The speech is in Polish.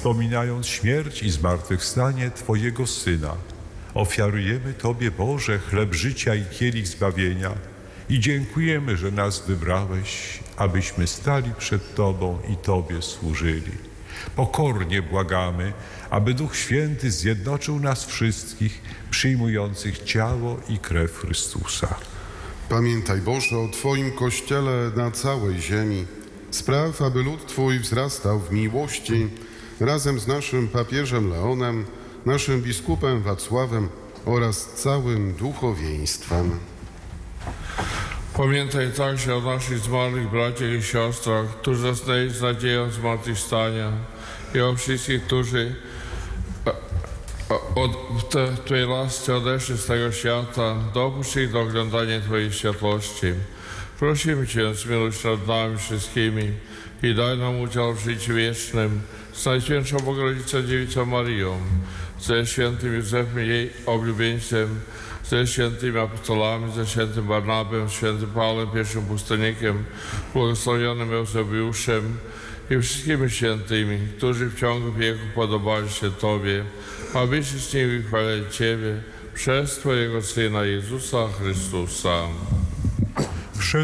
wspominając śmierć i zmartwychwstanie Twojego Syna, ofiarujemy Tobie, Boże, chleb życia i kielich zbawienia i dziękujemy, że nas wybrałeś, abyśmy stali przed Tobą i Tobie służyli. Pokornie błagamy, aby Duch Święty zjednoczył nas wszystkich, przyjmujących ciało i krew Chrystusa. Pamiętaj, Boże, o Twoim Kościele na całej ziemi. Spraw, aby lud Twój wzrastał w miłości razem z naszym papieżem Leonem, naszym biskupem Wacławem oraz całym duchowieństwem. Pamiętaj także o naszych zmarłych braciach i siostrach, którzy zasnęli z nadzieją zmartwychwstania i o wszystkich, którzy od Twojej łaski odeszli z tego świata. Dopuść ich do oglądania Twojej światłości. Prosimy Cię, zmiłuj się nad nami wszystkimi i daj nam udział w życiu wiecznym z Najświętszą Bogorodzicą Dziewicą Marią, ze świętym Józefem, jej oblubieńcem, ze świętymi apostolami, ze świętym Barnabem, świętym Pawłem, pierwszym pustelnikiem, błogosławionym Eusebiuszem i wszystkimi świętymi, którzy w ciągu wieku podobali się Tobie, abyśmy z nimi chwalili Ciebie przez Twojego Syna Jezusa Chrystusa.